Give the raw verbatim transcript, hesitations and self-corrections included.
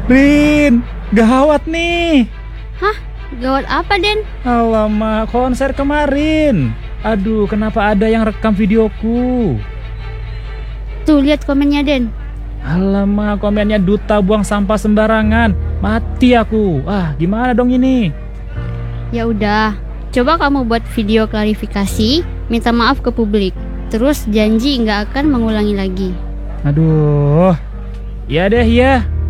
Rin, gawat nih. Hah? Gawat apa, Den? Alamak, konser kemarin. Aduh, kenapa ada yang rekam videoku? Tuh, lihat komennya, Den. Alamak, komennya duta buang sampah sembarangan. Mati aku. Ah, gimana dong ini? Ya udah, coba kamu buat video klarifikasi, minta maaf ke publik. Terus janji nggak akan mengulangi lagi. Aduh. Ya deh, ya.